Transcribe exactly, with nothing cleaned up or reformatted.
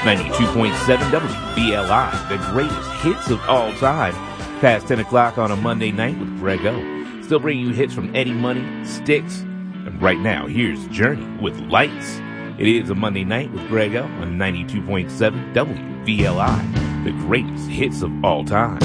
ninety-two point seven W B L I, the greatest hits of all time. Past ten o'clock on a Monday night with Greg O. Still bringing you hits from Eddie Money, Styx, and right now, here's Journey with Lights. It is a Monday night with Greg O on ninety-two point seven W B L I, the greatest hits of all time.